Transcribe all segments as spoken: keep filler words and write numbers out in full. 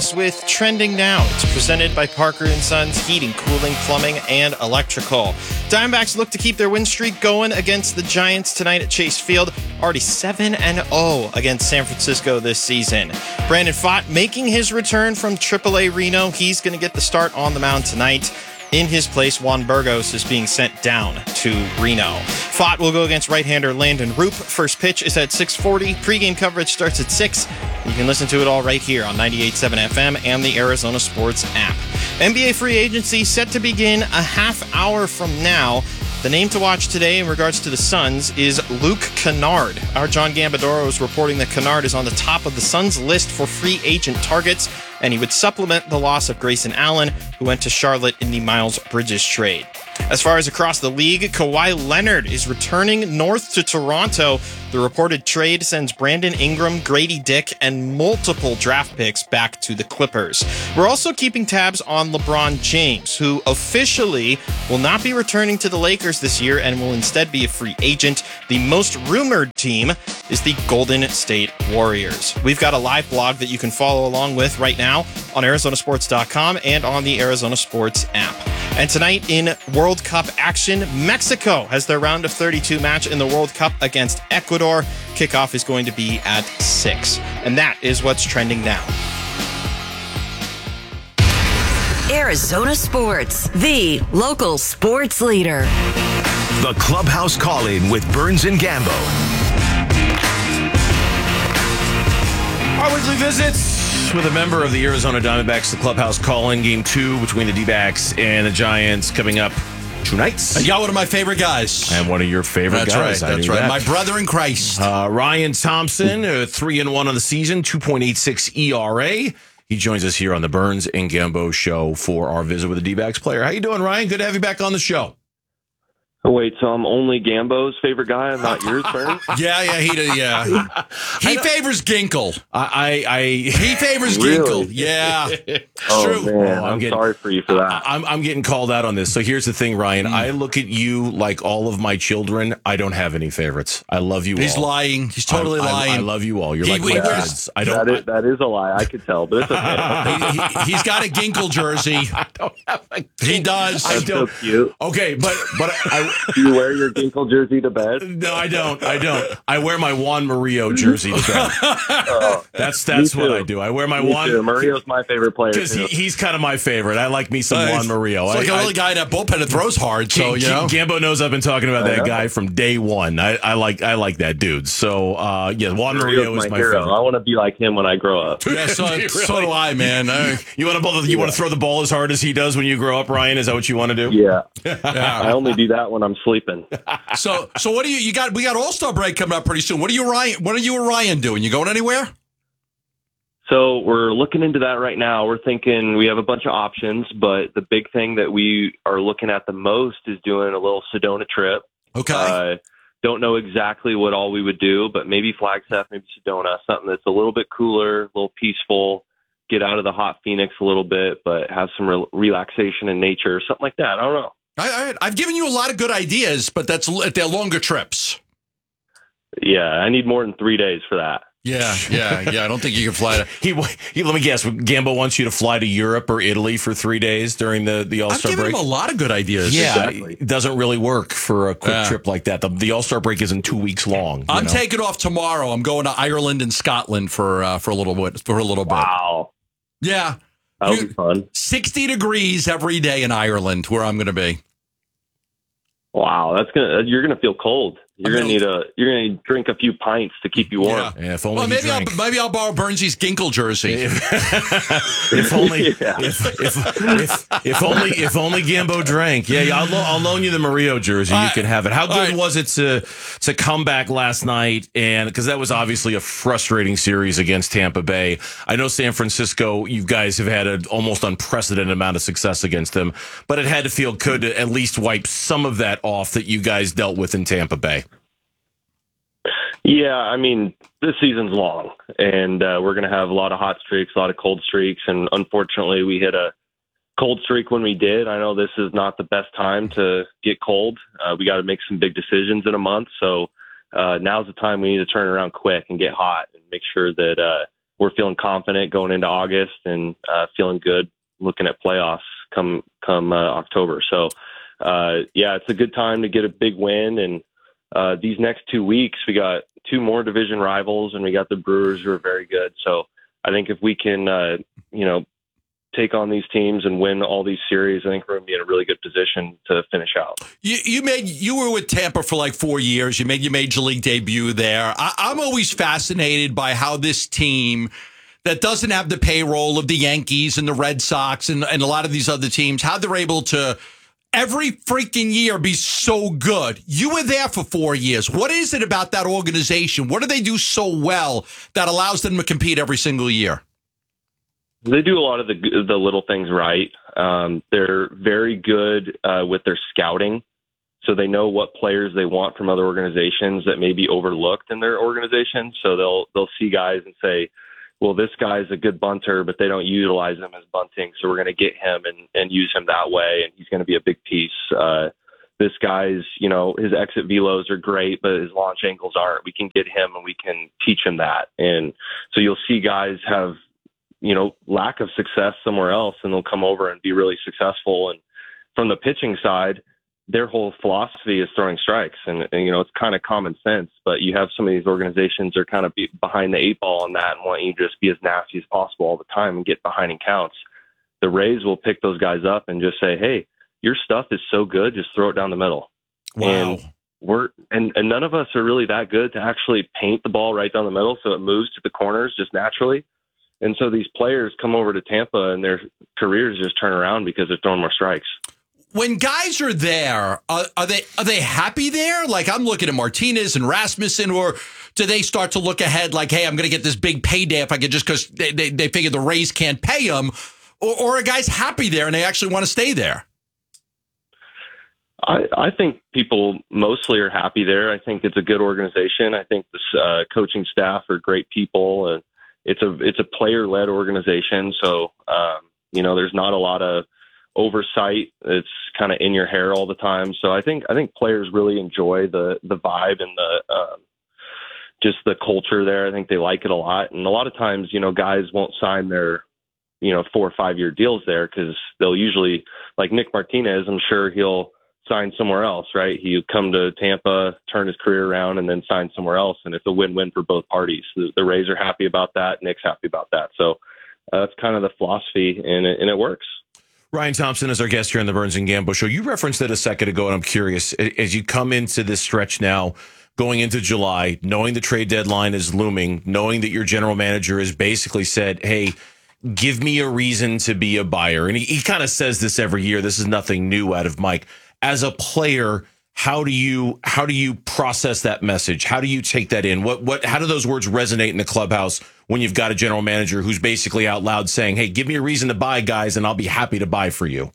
this with Trending Now. It's presented by Parker and Sons Heating, Cooling, Plumbing, and Electrical. Diamondbacks look to keep their win streak going against the Giants tonight at Chase Field. Already seven and oh against San Francisco this season. Brandon Pfaadt making his return from triple A Reno. He's going to get the start on the mound tonight. In his place, Juan Burgos is being sent down to Reno. Pfaadt will go against right-hander Landon Roop. First pitch is at six forty. Pre-game coverage starts at six. You can listen to it all right here on ninety-eight point seven F M and the Arizona Sports app. N B A free agency set to begin a half hour from now. The name to watch today in regards to the Suns is Luke Kennard. Our John Gambadoro is reporting that Kennard is on the top of the Suns list for free agent targets, and he would supplement the loss of Grayson Allen, who went to Charlotte in the Miles Bridges trade. As far as across the league, Kawhi Leonard is returning north to Toronto. The reported trade sends Brandon Ingram, Grady Dick, and multiple draft picks back to the Clippers. We're also keeping tabs on LeBron James, who officially will not be returning to the Lakers this year and will instead be a free agent. The most rumored team is the Golden State Warriors. We've got a live blog that you can follow along with right now on Arizona Sports dot com and on the Arizona Sports app. And tonight in World Cup action, Mexico has their round of thirty-two match in the World Cup against Ecuador. Kickoff is going to be at six. And that is what's trending now. Arizona Sports, the local sports leader. The Clubhouse Call-In with Burns and Gambo. Our weekly visits with a member of the Arizona Diamondbacks, the Clubhouse Call-In, game two between the D-backs and the Giants coming up two nights. And y'all one of my favorite guys. And one of your favorite that's guys. Right, that's right. That. My brother in Christ. Uh, Ryan Thompson, uh, three and one on the season, two point eight six E R A. He joins us here on the Burns and Gambo show for our visit with the D-backs player. How you doing, Ryan? Good to have you back on the show. Oh, wait, so I'm only Gambo's favorite guy. I'm not yours, Burns? yeah, yeah, he yeah. He favors Ginkle. I, I, I he favors really? Ginkle. Yeah, oh, true. Man, oh, I'm, I'm getting, sorry for you for that. I'm, I'm getting called out on this. So here's the thing, Ryan. Mm. I look at you like all of my children. I don't have any favorites. I love you He's all. lying. He's totally I, lying. I, I love you all. You're he, like my yeah, kids. I don't. That is, that is a lie. I could tell, but it's okay. he, he, he's got a Ginkle jersey. I don't have a He does. That's I don't. so cute. Okay, but but I. Do you wear your Ginkle jersey to bed? No, I don't. I don't. I wear my Juan Murillo jersey to bed. Oh, That's that's what I do. I wear my me Juan. too. Murillo's my favorite player Because he, he's kind of my favorite. I like me some Uh, Juan Murillo. It's like I, a little guy in that bullpen that throws hard. So you know, Gambo knows I've been talking about that know. guy from day one. I, I like I like that dude. So uh, yeah, Juan Murillo Murillo's is my, my hero. favorite. I want to be like him when I grow up. yeah, so, Do you so really? do I, man. I, You want to you want to throw the ball as hard as he does when you grow up, Ryan? Is that what you want to do? Yeah. yeah. I only do that when I'm sleeping. So, so what do you? You got? We got All Star break coming up pretty soon. What are you, Ryan? What are you and Ryan doing? You going anywhere? So we're looking into that right now. We're thinking we have a bunch of options, but the big thing that we are looking at the most is doing a little Sedona trip. Okay. Uh, don't know exactly what all we would do, but maybe Flagstaff, maybe Sedona, something that's a little bit cooler, a little peaceful, get out of the hot Phoenix a little bit, but have some re- relaxation in nature, something like that. I don't know. I, I, I've given you a lot of good ideas, but that's they're longer trips. Yeah, I need more than three days for that. Yeah, yeah, yeah. I don't think you can fly to. He, he let me guess. Gambo wants you to fly to Europe or Italy for three days during the the All I've Star given break. him a lot of good ideas. Yeah, Exactly. it doesn't really work for a quick Yeah. trip like that. The, the All Star break isn't two weeks long. you I'm know? taking off tomorrow. I'm going to Ireland and Scotland for uh, for a little bit. For a little bit. Wow. Yeah, That'll You- be fun. sixty degrees every day in Ireland, where I'm going to be. Wow, that's gonna you're gonna feel cold. You're I'm gonna need gonna- a you're gonna need to drink a few pints to keep you warm. Yeah. Yeah, if only Well, he maybe I'll drank. maybe I'll borrow Burnsy's Ginkle jersey. If, if only, Yeah. if, if, if, if only, if only Gambo drank. Yeah, yeah, I'll, lo- I'll loan you the Murillo jersey. All You right. can have it. How All good right. was it to to come back last night? And because that was obviously a frustrating series against Tampa Bay. I know San Francisco. You guys have had an almost unprecedented amount of success against them, but it had to feel good to at least wipe some of that off that you guys dealt with in Tampa Bay. Yeah, I mean, this season's long, and uh, we're going to have a lot of hot streaks, a lot of cold streaks, and unfortunately, we hit a cold streak when we did. I know this is not the best time to get cold. Uh, we got to make some big decisions in a month, so uh, now's the time we need to turn around quick and get hot and make sure that uh, we're feeling confident going into August and uh, feeling good looking at playoffs come come uh, October. So, uh, yeah, it's a good time to get a big win. And uh, these next two weeks, we got two more division rivals, and we got the Brewers who are very good. So I think if we can, uh, you know, take on these teams and win all these series, I think we're going to be in a really good position to finish out. You, you made you were with Tampa for like four years. You made your major league debut there. I, I'm always fascinated by how this team that doesn't have the payroll of the Yankees and the Red Sox and, and a lot of these other teams, how they're able to every freaking year be so good. You were there for four years. What is it about that organization? What do they do so well that allows them to compete every single year? They do a lot of the the little things right. Um, they're very good uh, with their scouting, so they know what players they want from other organizations that may be overlooked in their organization. So they'll they'll see guys and say, well, this guy's a good bunter, but they don't utilize him as bunting, so we're going to get him and, and use him that way, and he's going to be a big piece. Uh, this guy's, you know, his exit velos are great, but his launch angles aren't. We can get him and we can teach him that. And so you'll see guys have, you know, lack of success somewhere else, and they'll come over and be really successful. And from the pitching side, their whole philosophy is throwing strikes, and, and you know, it's kind of common sense, but you have some of these organizations are kind of be behind the eight ball on that and want you to just be as nasty as possible all the time and get behind in counts. The Rays will pick those guys up and just say, hey, your stuff is so good, just throw it down the middle. Wow. And we're, and, and none of us are really that good to actually paint the ball right down the middle so it moves to the corners just naturally. And so these players come over to Tampa and their careers just turn around because they're throwing more strikes. When guys are there, are, are they are they happy there? Like, I'm looking at Martinez and Rasmussen, or do they start to look ahead like, hey, I'm going to get this big payday if I could, just because they, they, they figure the Rays can't pay them? Or, or are guys happy there and they actually want to stay there? I, I think people mostly are happy there. I think it's a good organization. I think the uh, coaching staff are great people. And it's a it's a player-led organization. So, um, you know, there's not a lot of oversight. It's kind of in your hair all the time. So I think I think players really enjoy the the vibe and the um, just the culture there. I think they like it a lot. And a lot of times, you know, guys won't sign their, you know, four or five year deals there because they'll usually, like Nick Martinez, I'm sure he'll sign somewhere else, right? He'll come to Tampa, turn his career around, and then sign somewhere else. And it's a win-win for both parties. The, the Rays are happy about that. Nick's happy about that. So uh, that's kind of the philosophy, and it, and it works. Ryan Thompson is our guest here on the Burns and Gambo Show. You referenced it a second ago, and I'm curious, as you come into this stretch now, going into July, knowing the trade deadline is looming, knowing that your general manager has basically said, hey, give me a reason to be a buyer. And he, he kind of says this every year. This is nothing new out of Mike. As a player, how do you how do you process that message? How do you take that in? What what how do those words resonate in the clubhouse when you've got a general manager who's basically out loud saying, hey, give me a reason to buy, guys, and I'll be happy to buy for you?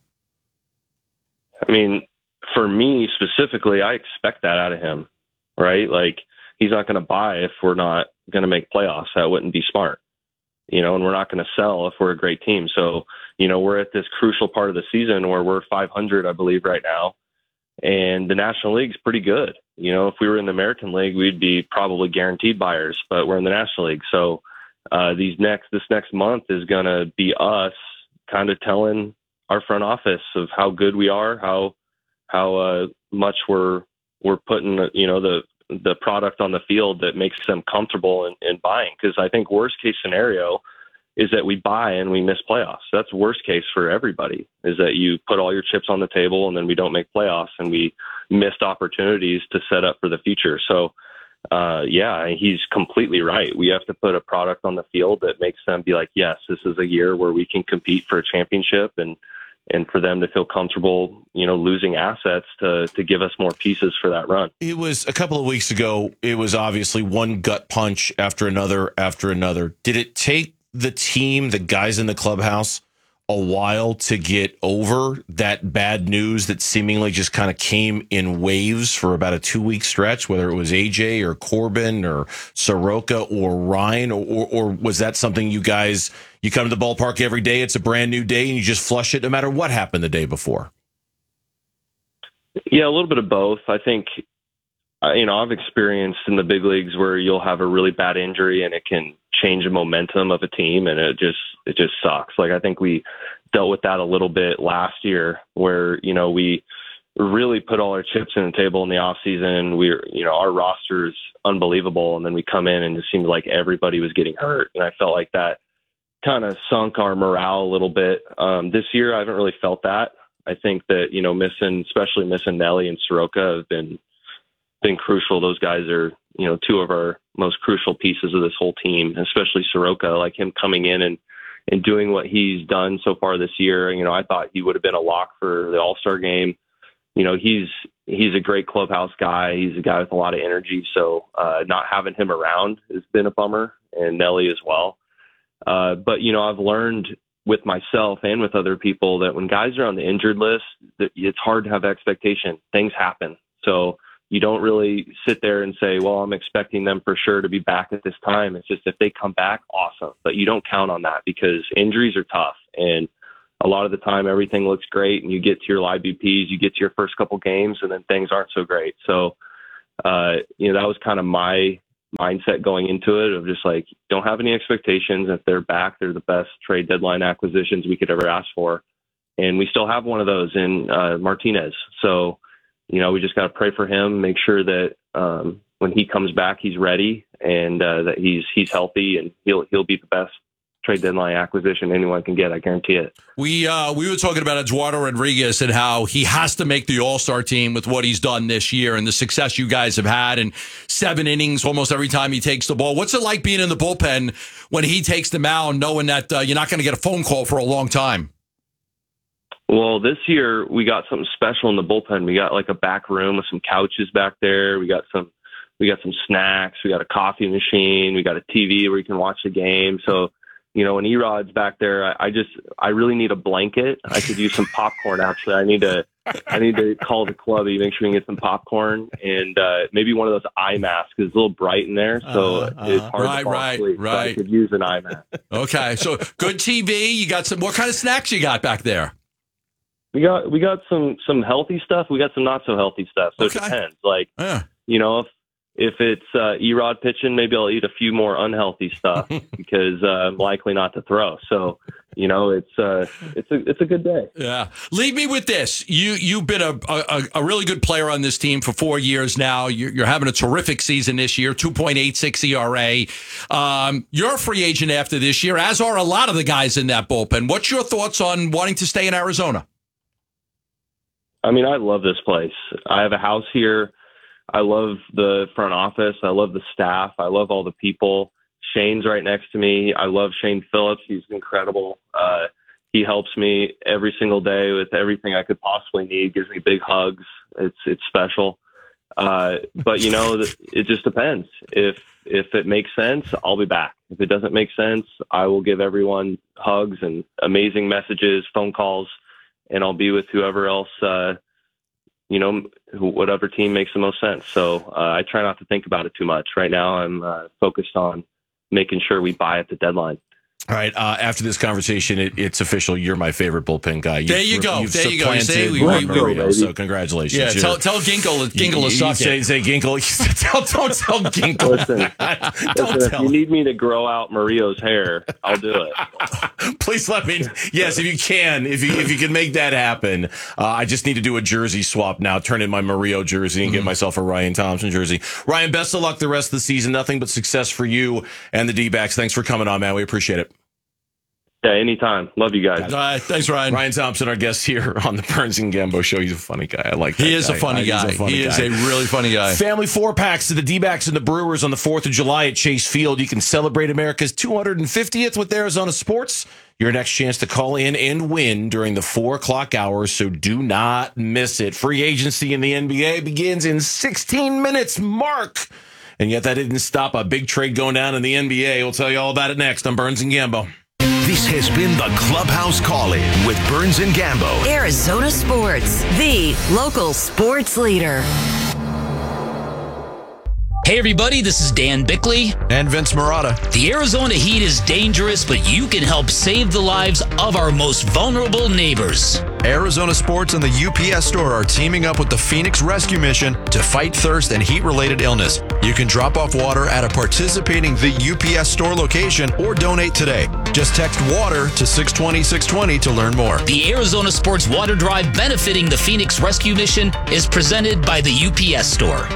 I mean, for me specifically, I expect that out of him, right? Like, he's not going to buy if we're not going to make playoffs. That wouldn't be smart, you know, and we're not going to sell if we're a great team. So, you know, we're at this crucial part of the season where we're five hundred, I believe, right now. And the National League's pretty good. You know, if we were in the American League, we'd be probably guaranteed buyers, but we're in the National League. So uh, these next this next month is going to be us kind of telling our front office of how good we are, how how uh, much we're we're putting, you know, the the product on the field that makes them comfortable in, in buying. Because I think worst case scenario is that we buy and we miss playoffs. That's worst case for everybody, is that you put all your chips on the table and then we don't make playoffs and we missed opportunities to set up for the future. So, uh, yeah, he's completely right. We have to put a product on the field that makes them be like, yes, this is a year where we can compete for a championship, and and for them to feel comfortable, you know, losing assets to to give us more pieces for that run. It was a couple of weeks ago. It was obviously one gut punch after another after another. Did it take the team, the guys in the clubhouse, a while to get over that bad news that seemingly just kind of came in waves for about a two-week stretch, whether it was A J or Corbin or Soroka or Ryan, or, or, or was that something you guys, you come to the ballpark every day, it's a brand new day, and you just flush it no matter what happened the day before? Yeah, a little bit of both. I think uh, you know, I've experienced in the big leagues where you'll have a really bad injury and it can change the momentum of a team, and it just it just sucks. Like I think we dealt with that a little bit last year, where you know we really put all our chips in the table in the off season. We're you know our roster is unbelievable, and then we come in and it seemed like everybody was getting hurt, and I felt like that kind of sunk our morale a little bit. Um, this year, I haven't really felt that. I think that you know missing, especially missing Nelly and Soroka, have been been crucial. Those guys are you know two of our most crucial pieces of this whole team, especially Soroka. Like him coming in and and doing what he's done so far this year. You know, I thought he would have been a lock for the All-Star game. You know, he's he's a great clubhouse guy. He's a guy with a lot of energy. So uh, not having him around has been a bummer, and Nelly as well. Uh, but, you know, I've learned with myself and with other people that when guys are on the injured list, that it's hard to have expectation. Things happen. So you don't really sit there and say, well, I'm expecting them for sure to be back at this time. It's just if they come back, awesome. But you don't count on that because injuries are tough. And a lot of the time, everything looks great, and you get to your live B Ps, you get to your first couple games, and then things aren't so great. So, uh, you know, that was kind of my mindset going into it of just like, don't have any expectations. If they're back, they're the best trade deadline acquisitions we could ever ask for. And we still have one of those in uh, Martinez. So, you know, we just got to pray for him, make sure that um, when he comes back, he's ready and uh, that he's he's healthy, and he'll he'll be the best trade deadline acquisition anyone can get. I guarantee it. We uh, we were talking about Eduardo Rodriguez and how he has to make the All-Star team with what he's done this year and the success you guys have had, and seven innings almost every time he takes the ball. What's it like being in the bullpen when he takes the mound, knowing that uh, you're not going to get a phone call for a long time? Well, this year we got something special in the bullpen. We got like a back room with some couches back there. We got some, we got some snacks. We got a coffee machine. We got a T V where you can watch the game. So, you know, when Erod's back there, I, I just, I really need a blanket. I could use some popcorn. Actually, I need to, I need to call the clubby, make sure we can get some popcorn and uh, maybe one of those eye masks. It's a little bright in there, so uh, uh, it's hard right, to fall right, asleep. right. So I could use an eye mask. Okay, so good T V. You got some. What kind of snacks you got back there? We got we got some some healthy stuff. We got some not so healthy stuff. So Okay. it depends. Like Yeah. you know, if if it's uh, Erod pitching, maybe I'll eat a few more unhealthy stuff because uh, I'm likely not to throw. So you know, it's uh, it's a it's a good day. Yeah. Leave me with this. You you've been a a, a really good player on this team for four years now. You're, you're having a terrific season this year. two point eight six E R A. Um, you're a free agent after this year, as are a lot of the guys in that bullpen. What's your thoughts on wanting to stay in Arizona? I mean, I love this place. I have a house here. I love the front office. I love the staff. I love all the people. Shane's right next to me. I love Shane Phillips. He's incredible. Uh, he helps me every single day with everything I could possibly need, gives me big hugs. It's it's special. Uh, but, you know, it just depends. If if it makes sense, I'll be back. If it doesn't make sense, I will give everyone hugs and amazing messages, phone calls, and I'll be with whoever else, uh, you know, who, whatever team makes the most sense. So uh, I try not to think about it too much. Right now I'm uh, focused on making sure we buy at the deadline. All right. Uh, after this conversation, it, it's official. You're my favorite bullpen guy. You've, There you go. You've There you go. You supplanted say we- Juan we- we- Murillo, so congratulations. Yeah, You're- tell, tell Ginkle, Ginkle you, to suck say, it. say Ginkle. tell, don't tell Ginkle. Listen, don't listen, if tell you him. need me to grow out Murillo's hair, I'll do it. Please let me. Yes, if you can, if you if you can make that happen, uh, I just need to do a jersey swap now. Turn in my Murillo jersey and get myself a Ryan Thompson jersey. Ryan, best of luck the rest of the season. Nothing but success for you and the D-backs. Thanks for coming on, man. We appreciate it. Yeah, anytime. Love you guys. All right, thanks, Ryan. Ryan Thompson, our guest here on the Burns and Gambo show. He's a funny guy. I like that He is guy. a funny He's guy. a funny he is guy. a really funny guy. Family four packs to the D-backs and the Brewers on the fourth of July at Chase Field. You can celebrate America's two hundred fiftieth with Arizona Sports. Your next chance to call in and win during the four o'clock hour, so do not miss it. Free agency in the N B A begins in sixteen minutes. Mark. And yet that didn't stop a big trade going down in the N B A. We'll tell you all about it next on Burns and Gambo. This has been the Clubhouse Call-In with Burns and Gambo. Arizona Sports, the local sports leader. Hey everybody, this is Dan Bickley. And Vince Marotta. The Arizona heat is dangerous, but you can help save the lives of our most vulnerable neighbors. Arizona Sports and the U P S Store are teaming up with the Phoenix Rescue Mission to fight thirst and heat-related illness. You can drop off water at a participating The U P S Store location or donate today. Just text WATER to six twenty six twenty to learn more. The Arizona Sports Water Drive benefiting the Phoenix Rescue Mission is presented by the U P S Store.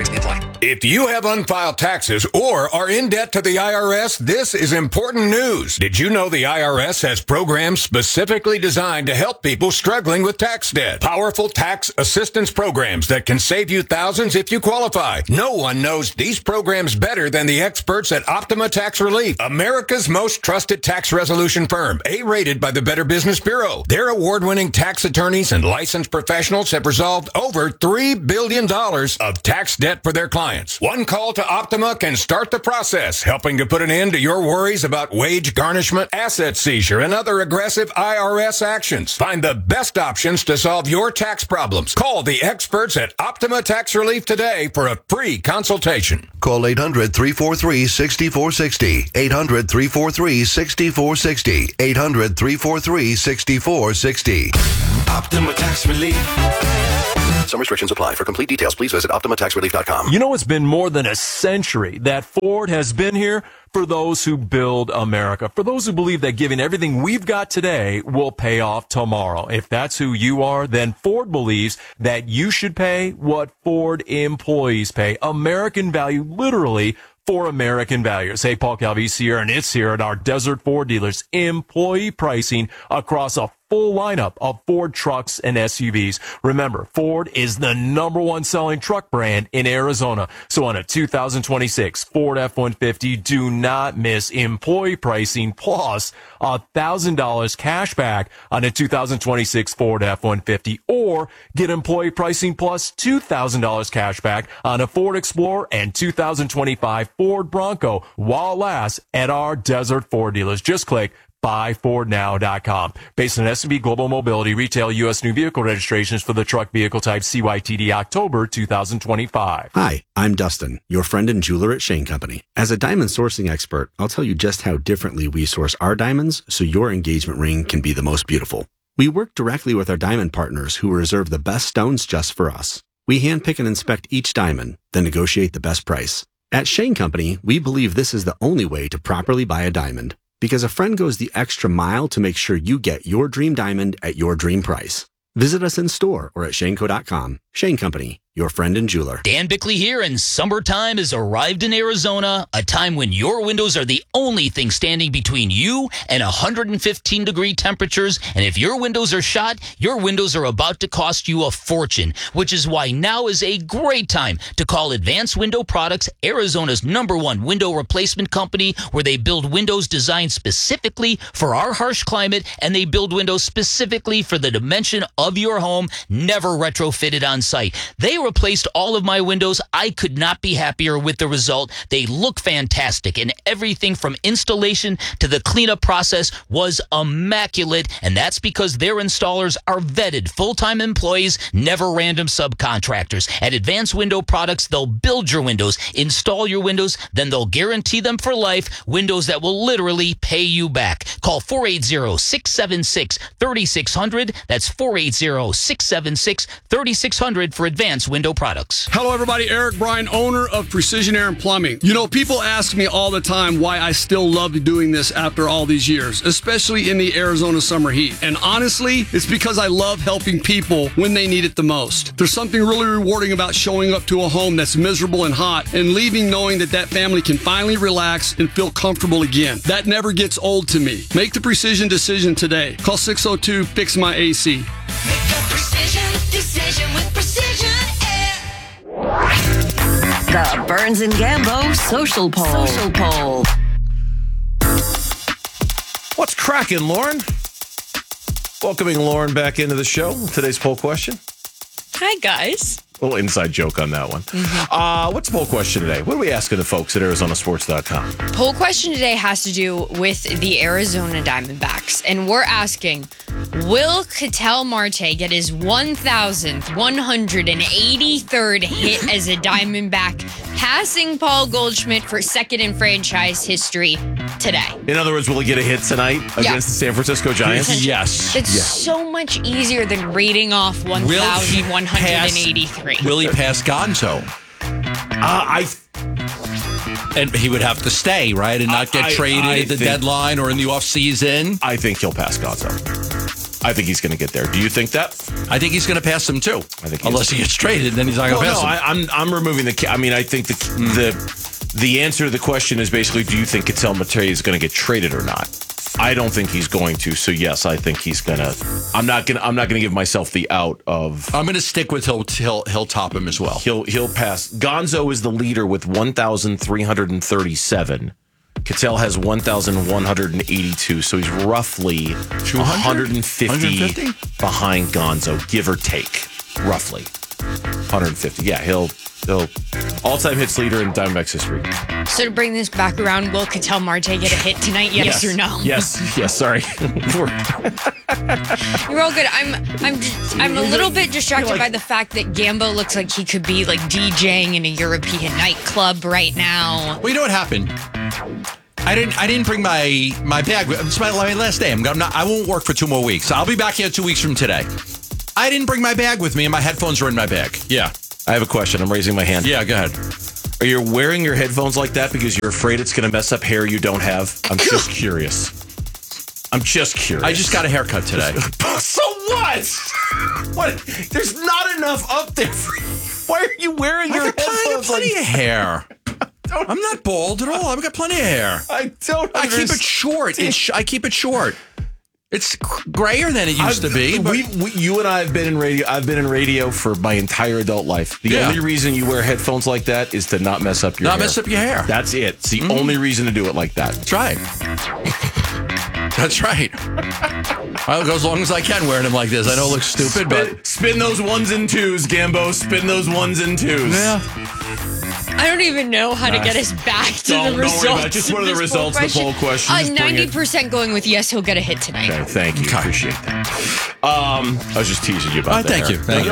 If you have unfiled taxes or are in debt to the I R S, this is important news. Did you know the I R S has programs specifically designed to help people struggling with tax debt? Powerful tax assistance programs that can save you thousands if you qualify. No one knows these programs better than the experts at Optima Tax Relief, America's most trusted tax resolution firm, A-rated by the Better Business Bureau. Their award-winning tax attorneys and licensed professionals have resolved over three billion dollars of tax debt for their clients. One call to Optima can start the process, helping to put an end to your worries about wage garnishment, asset seizure, and other aggressive I R S actions. Find the best options to solve your tax problems. Call the experts at Optima Tax Relief today for a free consultation. Call eight hundred, three four three, six four six zero. eight hundred, three four three, six four six zero. eight hundred, three four three, six four six zero. Optima Tax Relief. Some restrictions apply. For complete details, please visit optima tax relief dot com. You know, it's been more than a century that Ford has been here for those who build America, for those who believe that giving everything we've got today will pay off tomorrow. If that's who you are, then Ford believes that you should pay what Ford employees pay. American value, literally, for American values. Hey, Paul Calvese here, and it's here at our Desert Ford dealers. Employee pricing across a full lineup of Ford trucks and S U Vs. Remember, Ford is the number one selling truck brand in Arizona. So on a two thousand twenty-six Ford F one fifty, do not miss employee pricing plus one thousand dollars cash back on a two thousand twenty-six Ford F one fifty, or get employee pricing plus two thousand dollars cash back on a Ford Explorer and two thousand twenty-five Ford Bronco while it lasts at our Desert Ford dealers. Just click buy ford now dot com. Based on S and P Global Mobility, retail U S new vehicle registrations for the truck vehicle type C Y T D October two thousand twenty-five. Hi, I'm Dustin, your friend and jeweler at Shane Company. As a diamond sourcing expert, I'll tell you just how differently we source our diamonds so your engagement ring can be the most beautiful. We work directly with our diamond partners who reserve the best stones just for us. We handpick and inspect each diamond, then negotiate the best price. At Shane Company, we believe this is the only way to properly buy a diamond, because a friend goes the extra mile to make sure you get your dream diamond at your dream price. Visit us in store or at shane co dot com. Shane Company, your friend and jeweler. Dan Bickley here, and summertime has arrived in Arizona, a time when your windows are the only thing standing between you and one hundred fifteen degree temperatures. And if your windows are shot, your windows are about to cost you a fortune, which is why now is a great time to call Advanced Window Products, Arizona's number one window replacement company, where they build windows designed specifically for our harsh climate, and they build windows specifically for the dimension of your home, never retrofitted on site. They replaced all of my windows. I could not be happier with the result. They look fantastic, and everything from installation to the cleanup process was immaculate, and that's because their installers are vetted full-time employees, never random subcontractors. At Advanced Window Products, they'll build your windows, install your windows, then they'll guarantee them for life, windows that will literally pay you back. Call four eight zero, six seven six, three six zero zero. That's four eight zero, six seven six, three six zero zero for Advanced Window Products. Hello, everybody. Eric Bryan, owner of Precision Air and Plumbing. You know, people ask me all the time why I still love doing this after all these years, especially in the Arizona summer heat. And honestly, it's because I love helping people when they need it the most. There's something really rewarding about showing up to a home that's miserable and hot and leaving knowing that that family can finally relax and feel comfortable again. That never gets old to me. Make the precision decision today. Call six oh two, fix my A C. Make the precision decision with Precision Air. The Burns and Gambo Social Poll. Social Poll. What's cracking, Lauren? Welcoming Lauren back into the show. Today's poll question: Hi, guys. A little inside joke on that one. Mm-hmm. Uh, what's the poll question today? What are we asking the folks at Arizona Sports dot com? Poll question today has to do with the Arizona Diamondbacks, and we're asking, will Ketel Marte get his one thousand one hundred eighty-third hit as a Diamondback, passing Paul Goldschmidt for second in franchise history today? In other words, will he get a hit tonight against Yeah. the San Francisco Giants? Yes. It's Yeah. so much easier than rating off one thousand one hundred eighty-three. Will he pass Gonzo? Uh, I and he would have to stay, right, and not get I- traded I at the think- deadline or in the offseason. I think he'll pass Gonzo. I think he's going to get there. Do you think that? I think he's going to pass him too. I think he unless is. he gets traded, then he's not going to Well, pass no, him. I, I'm I'm removing the. I mean, I think the the the answer to the question is basically, do you think Ketel Marte is going to get traded or not? I don't think he's going to. So yes, I think he's gonna. I'm not gonna. I'm not gonna give myself the out of. I'm going to stick with he'll, he'll he'll top him as well. He'll he'll pass. Gonzo is the leader with one thousand three hundred thirty-seven. Ketel has one thousand one hundred eighty-two, so he's roughly one hundred fifty behind Gonzo, give or take, roughly one hundred fifty. Yeah, he'll he'll all-time hits leader in Diamondbacks history. So to bring this back around, will Ketel Marte get a hit tonight? Yes, or no? Yes, yes. Sorry. You're all good. I'm I'm just, I'm a little bit distracted by the fact that Gambo looks like he could be like DJing in a European nightclub right now. Well, you know what happened? I didn't. I didn't bring my my bag. It's my, my last day. I'm not. I won't work for two more weeks. I'll be back here two weeks from today. I didn't bring my bag with me, and my headphones are in my bag. Yeah. I have a question. I'm raising my hand. Yeah, go ahead. Are you wearing your headphones like that because you're afraid it's going to mess up hair you don't have? I'm just curious. I'm just curious. I just got a haircut today. So what? What? There's not enough up there for you. Why are you wearing I your got plenty, headphones plenty like of hair. I'm not bald at all. I've got plenty of hair. I don't I keep it short. It's, sh- I keep it short. It's grayer than it used I've, to be. But we, we, you and I have been in radio. I've been in radio for my entire adult life. The Yeah. only reason you wear headphones like that is to not mess up your Not hair. mess up your hair. That's it. It's the Mhm. only reason to do it like that. That's right. That's right. I'll go as long as I can wearing them like this. I know it looks stupid, but Spin those ones and twos, Gambo. Spin those ones and twos. yeah. I don't even know how to get us back to Don't- don't the worry results. about it. Just what are the of this poll results of the poll question? Uh, Just bring it. ninety percent going with yes, he'll get a hit tonight. Okay, thank you. Appreciate that. Um, I was just teasing you about Oh, that. thank hair. you. Thank you.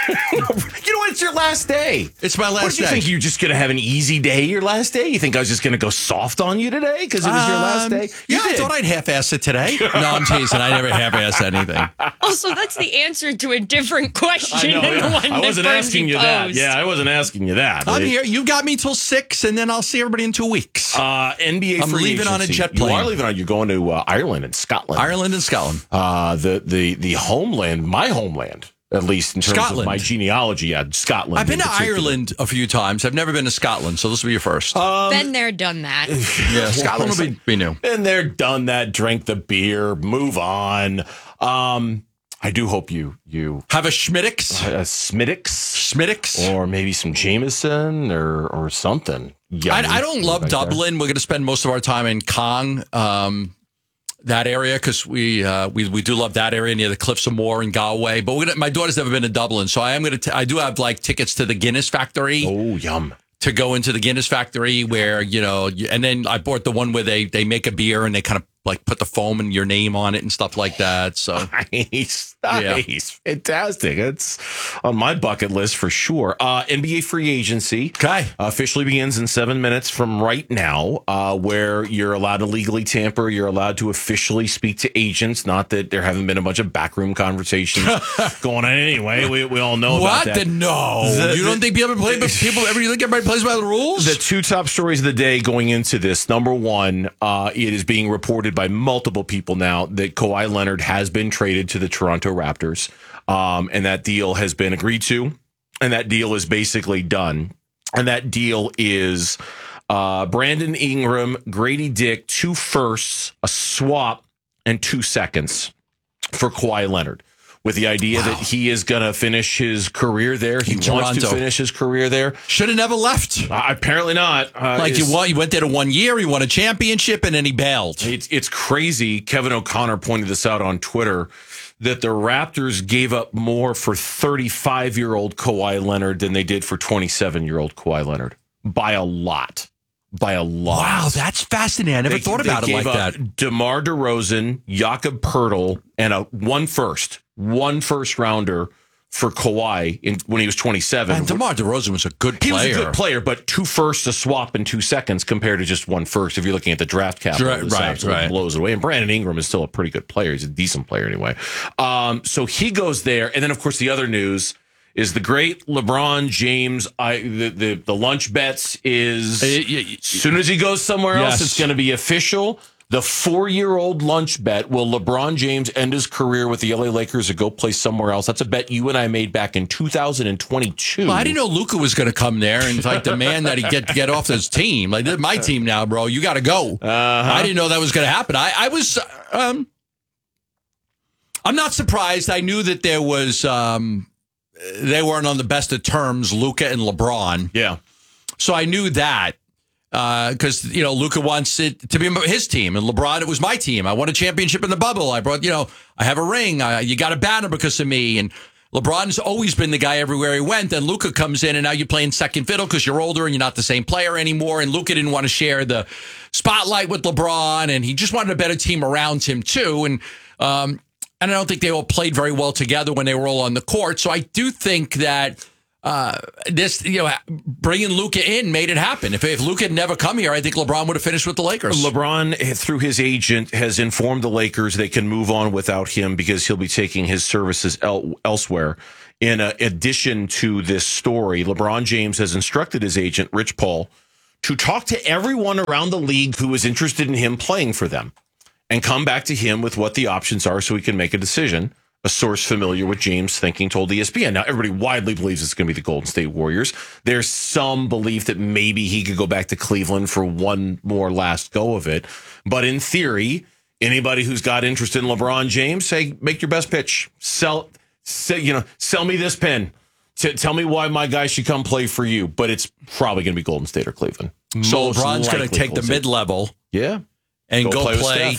You know what? It's your last day. It's my last What did you day. think? You just gonna have an easy day your last day? You think I was just gonna go soft on you today because it was your last Um, day? You yeah, I did. thought I'd half-ass it today. No, I'm teasing. I never half-ass anything. Also, that's the answer to a different question I know. than the Yeah. one I that wasn't Bernsey asking you that. posed. Yeah, I wasn't asking you that. I'm It- here. You got me till six, and then I'll see everybody in two weeks. Uh, N B A I'm free leaving on a agency. jet plane. You are leaving on. You're going to uh, Ireland and Scotland. Ireland and Scotland. Uh, the the the homeland, my homeland, at least in terms Scotland. of my genealogy. Yeah, Scotland. I've been in to particular. Ireland a few times. I've never been to Scotland, so this will be your first. Um, Been there, done that. yeah, Scotland will be, be new. Been there, done that. Drank the beer. Move on. Um, I do hope you you Have a Schmiddix? a Smittix, Schmiddix? or maybe some Jameson or or something. I, Yummy. I don't love Right there. Dublin. We're going to spend most of our time in Cong, um, that area, because we, uh, we we do love that area near the Cliffs of Moher and Galway. But we're gonna, my daughter's never been to Dublin, so I am going to. I do have like tickets to the Guinness factory. Oh, yum. To go into the Guinness factory where, you know, you- and then I bought the one where they, they make a beer and they kind of like put the foam and your name on it and stuff like that. So Nice, nice, fantastic. It's on my bucket list for sure. Uh, N B A free agency okay. officially begins in seven minutes from right now, uh, where you're allowed to legally tamper. You're allowed to officially speak to agents. Not that there haven't been a bunch of backroom conversations going on anyway. We, we all know what? about that. The, no. The- you don't think people play, but people, every, you think everybody plays by the rules? The two top stories of the day going into this. Number one, uh, it is being reported by multiple people now that Kawhi Leonard has been traded to the Toronto Raptors, um, and that deal has been agreed to, and that deal is basically done. And that deal is uh, Brandon Ingram, Grady Dick, two firsts, a swap, and two seconds for Kawhi Leonard. with the idea wow. that he is going to finish his career there. He wants Toronto. to finish his career there. Should have never left. Uh, apparently not. Uh, like you, won, you went there to one year, he won a championship, and then he bailed. It's, it's crazy. Kevin O'Connor pointed this out on Twitter, that the Raptors gave up more for thirty-five-year-old Kawhi Leonard than they did for twenty-seven-year-old Kawhi Leonard. By a lot. By a lot. Wow, that's fascinating. I never they, thought about it like that. DeMar DeRozan, Jakob Poeltl, and a one first, one first rounder for Kawhi in, when he was twenty-seven. And DeMar DeRozan was a good player. He was a good player, but two firsts a swap in two seconds compared to just one first. If you're looking at the draft capital, right, this right, absolutely right. blows it away. And Brandon Ingram is still a pretty good player. He's a decent player anyway. Um, so he goes there, and then of course the other news is the great LeBron James. I the the, the lunch bets is as soon as he goes somewhere else, Yes. it's going to be official. The four-year-old lunch bet, will LeBron James end his career with the L A Lakers or go play somewhere else? That's a bet you and I made back in two thousand twenty-two. Well, I didn't know Luka was going to come there and like demand that he get get off his team. Like, this is my team now, bro. You got to go. Uh-huh. I didn't know that was going to happen. I, I was, um, I'm not surprised. I knew that there was, um, they weren't on the best of terms, Luka and LeBron. Yeah. So I knew that. Because, uh, you know, Luka wants it to be his team, and LeBron, it was my team. I won a championship in the bubble. I brought, you know, I have a ring. I, you got a banner because of me. And LeBron's always been the guy everywhere he went. Then Luka comes in, and now you're playing second fiddle because you're older and you're not the same player anymore. And Luka didn't want to share the spotlight with LeBron, and he just wanted a better team around him, too. And, um, and I don't think they all played very well together when they were all on the court. So I do think that Uh, this, you know, bringing Luka in made it happen. If, if Luka had never come here, I think LeBron would have finished with the Lakers. LeBron, through his agent, has informed the Lakers they can move on without him because he'll be taking his services el- elsewhere. In uh, addition to this story, LeBron James has instructed his agent, Rich Paul, to talk to everyone around the league who is interested in him playing for them and come back to him with what the options are so he can make a decision. A source familiar with James' thinking told E S P N. Now, everybody widely believes it's going to be the Golden State Warriors. There's some belief that maybe he could go back to Cleveland for one more last go of it. But in theory, anybody who's got interest in LeBron James, say, make your best pitch. Sell, sell you know, sell me this pin. T- tell me why my guy should come play for you. But it's probably going to be Golden State or Cleveland. So Most LeBron's going to likely take Golden the State. mid-level. Yeah. And go, Go play play, with